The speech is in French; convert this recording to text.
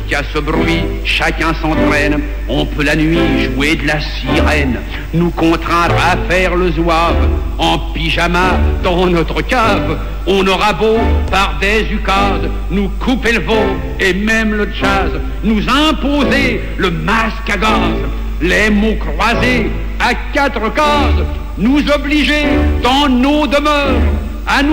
qu'à ce bruit, chacun s'entraîne. On peut la nuit jouer de la sirène, nous contraindre à faire le zouave. En pyjama dans notre cave, on aura beau par des ukase nous couper le veau et même le jazz, nous imposer le masque à gaz, les mots croisés à 4 cases, nous obliger dans nos demeures à nous